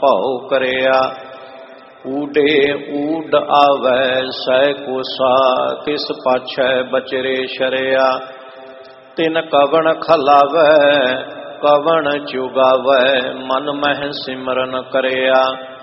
ਭਉ ਕਰਿਆ। ਊਡੇ ਊਡ ਆਵੈ ਸਹਿ ਕੋਸਾ, ਤਿਸ ਪਾਛੈ ਬਚਰੇ ਸ਼ਰਿਆ। ਤਿਨ ਕਵਣ ਖਲਾਵੈ ਕਵਣ ਚੁਗਾਵੈ, ਮਨ ਮਹਿ ਸਿਮਰਨ ਕਰਿਆ।